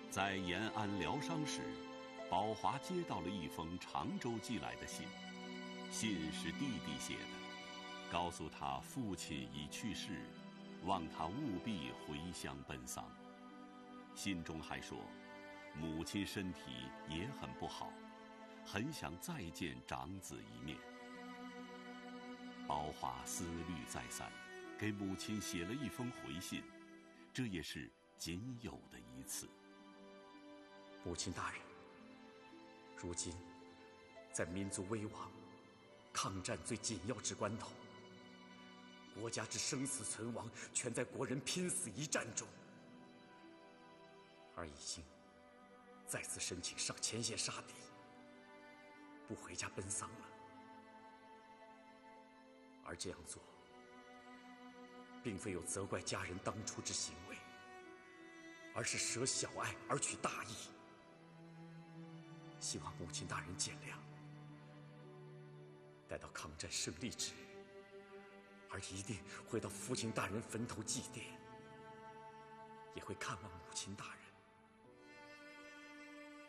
在延安疗伤时，宝华接到了一封常州寄来的信，信是弟弟写的，告诉他父亲已去世，望他务必回乡奔丧。信中还说，母亲身体也很不好，很想再见长子一面。宝华思虑再三，给母亲写了一封回信，这也是仅有的一次。 母亲大人，如今在民族危亡、抗战最紧要之关头，国家之生死存亡全在国人拼死一战中，而已经再次申请上前线杀敌，不回家奔丧了。而这样做，并非有责怪家人当初之行为，而是舍小爱而取大义。希望母亲大人见谅。待到抗战胜利之日，儿一定会到父亲大人坟头祭奠，也会看望母亲大人。